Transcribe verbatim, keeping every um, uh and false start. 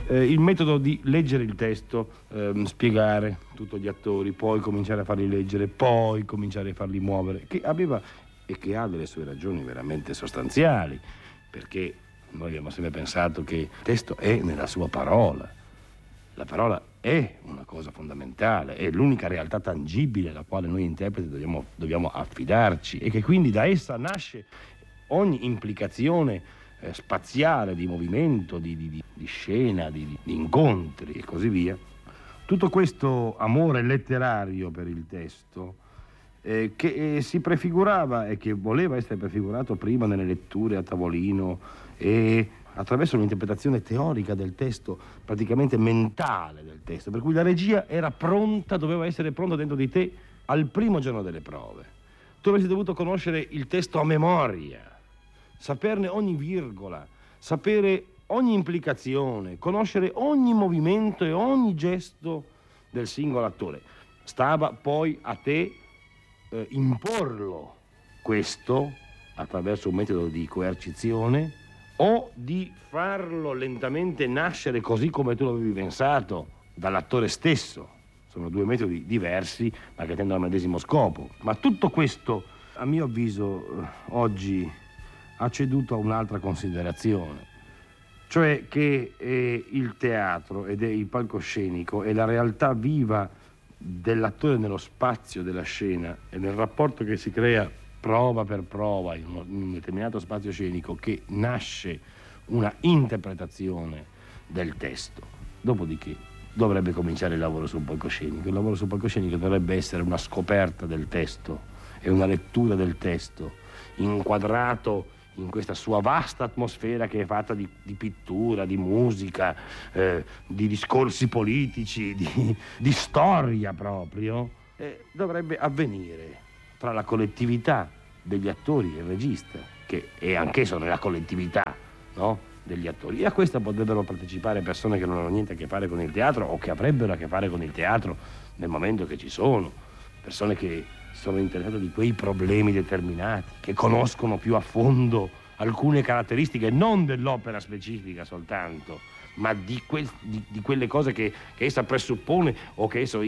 Eh, il metodo di leggere il testo, ehm, spiegare tutto agli attori, poi cominciare a farli leggere, poi cominciare a farli muovere, che aveva e che ha delle sue ragioni veramente sostanziali, perché noi abbiamo sempre pensato che il testo è nella sua parola. La parola è una cosa fondamentale, è l'unica realtà tangibile alla quale noi interpreti dobbiamo, dobbiamo affidarci, e che quindi da essa nasce ogni implicazione eh, spaziale, di movimento, di, di, di scena, di, di incontri e così via. Tutto questo amore letterario per il testo eh, che eh, si prefigurava e che voleva essere prefigurato prima nelle letture a tavolino e attraverso un'interpretazione teorica del testo, praticamente mentale del testo, per cui la regia era pronta, doveva essere pronta dentro di te al primo giorno delle prove. Tu avresti dovuto conoscere il testo a memoria, saperne ogni virgola, sapere ogni implicazione, conoscere ogni movimento e ogni gesto del singolo attore. Stava poi a te eh, imporlo questo attraverso un metodo di coercizione, o di farlo lentamente nascere così come tu l'avevi pensato dall'attore stesso. Sono due metodi diversi ma che tendono al medesimo scopo. Ma tutto questo, a mio avviso, oggi ha ceduto a un'altra considerazione, cioè che eh, il teatro ed è il palcoscenico è la realtà viva dell'attore nello spazio della scena e nel rapporto che si crea prova per prova in un determinato spazio scenico, che nasce una interpretazione del testo. Dopodiché dovrebbe cominciare il lavoro sul palcoscenico. Il lavoro sul palcoscenico dovrebbe essere una scoperta del testo e una lettura del testo inquadrato in questa sua vasta atmosfera che è fatta di, di pittura, di musica, eh, di discorsi politici, di, di storia proprio. Eh, dovrebbe avvenire tra la collettività degli attori e il regista, che è anch'esso nella collettività, no? degli attori. E a questa potrebbero partecipare persone che non hanno niente a che fare con il teatro o che avrebbero a che fare con il teatro nel momento che ci sono, persone che sono interessate di quei problemi determinati, che conoscono più a fondo alcune caratteristiche non dell'opera specifica soltanto, ma di, que- di, di quelle cose che, che essa presuppone o che esso